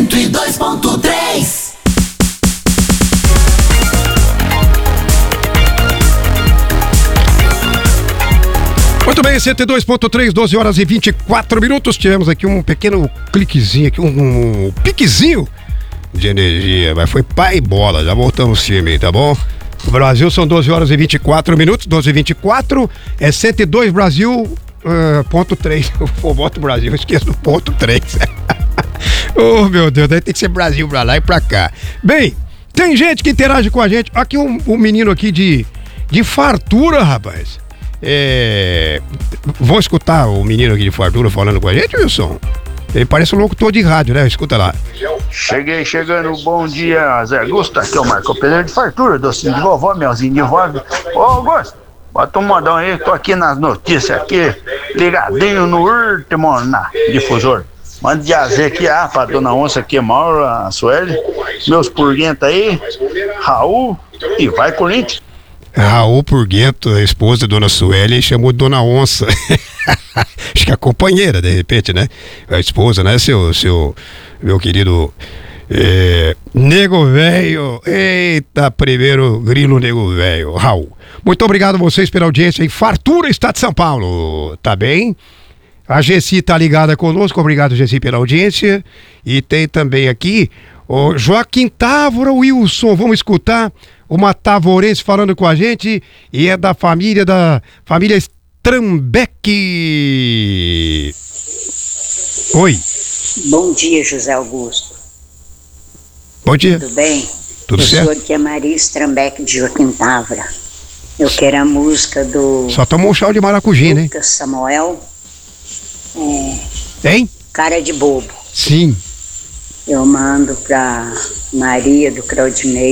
102.3. Muito bem, 102.3, 12 horas e 24 minutos. Tivemos aqui um pequeno cliquezinho, aqui, um piquezinho de energia, mas foi pai e bola. Já voltamos firme, tá bom? O Brasil são 12 horas e 24 minutos, 12 e 24, é 102 Brasil, ponto 3. Eu boto Brasil, eu esqueço do ponto 3. Oh, meu Deus, daí tem que ser Brasil pra lá e pra cá. Bem, tem gente que interage com a gente. Aqui um menino aqui de fartura, rapaz. Vão escutar o menino aqui de fartura falando com a gente, Wilson? Ele parece um locutor de rádio, né? Escuta lá. Cheguei chegando, bom dia, Zé Augusto. Aqui é o Marco Pedro de fartura, docinho de vovó, melzinho de vovó. Ô, Augusto, bota um modão aí, tô aqui nas notícias aqui, ligadinho no último na difusor. Manda de azer aqui, pra dona Onça aqui, Mauro, a Sueli, meus purguentos aí, Raul e vai Corinthians. Raul Purguento, a esposa da dona Sueli, chamou de dona Onça. Acho que é a companheira, de repente, né? A esposa, né? Seu meu querido nego velho. Eita, primeiro grilo nego velho, Raul. Muito obrigado a vocês pela audiência em Fartura, Estado de São Paulo. Tá bem? A Gessi tá ligada conosco. Obrigado, Gessi, pela audiência. E tem também aqui o Joaquim Távora, Wilson. Vamos escutar uma tavorense falando com a gente, e é da família Strambeck. Oi. Bom dia, José Augusto. Bom dia. Tudo bem? Tudo certo? Eu sou aqui a Maria Strambeck de Joaquim Távora. Eu quero a música do... Só tomou um chá de maracujá, né? Lucas Samuel. Hein? Cara de bobo. Sim. Eu mando pra Maria do Claudinei.